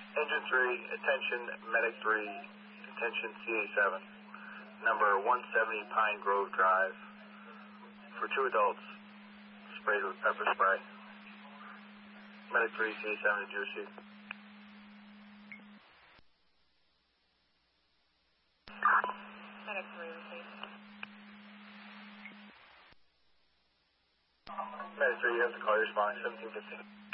Engine 3, attention, Medic 3, attention CA7, number 170 Pine Grove Drive, for 2 adults, sprayed with pepper spray. Medic 3, CA7 to Juicy. Medic 3, repeat. Medic 3, you have to call your responding 1715.